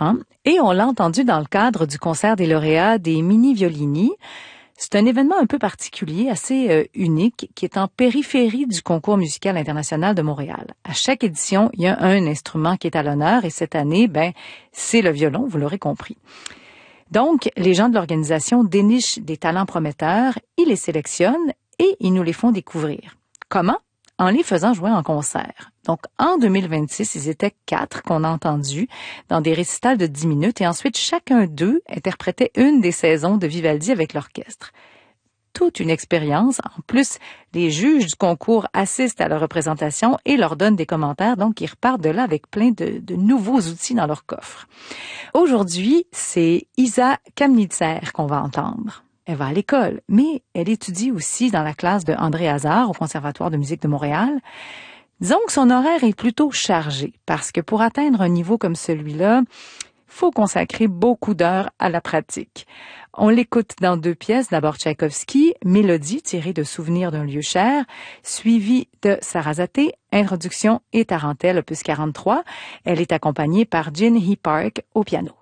ans et on l'a entendu dans le cadre du concert des lauréats des mini-violini. C'est un événement un peu particulier, assez unique, qui est en périphérie du concours musical international de Montréal. À chaque édition, il y a un instrument qui est à l'honneur et cette année, c'est le violon, vous l'aurez compris. Donc, les gens de l'organisation dénichent des talents prometteurs, ils les sélectionnent et ils nous les font découvrir. Comment? En les faisant jouer en concert. Donc, en 2026, ils étaient 4 qu'on a entendus dans des récitals de 10 minutes et ensuite, chacun d'eux interprétait une des saisons de Vivaldi avec l'orchestre. Toute une expérience. En plus, les juges du concours assistent à leur représentation et leur donnent des commentaires, donc ils repartent de là avec plein de nouveaux outils dans leur coffre. Aujourd'hui, c'est Isa Kamnitzer qu'on va entendre. Elle va à l'école, mais elle étudie aussi dans la classe de André Hazard au Conservatoire de musique de Montréal. Disons que son horaire est plutôt chargé, parce que pour atteindre un niveau comme celui-là, faut consacrer beaucoup d'heures à la pratique. On l'écoute dans 2 pièces, d'abord Tchaïkovski, Mélodie tirée de Souvenirs d'un lieu cher, suivie de Sarasate, Introduction et Tarentelle, opus 43. Elle est accompagnée par Jin Hee Park au piano.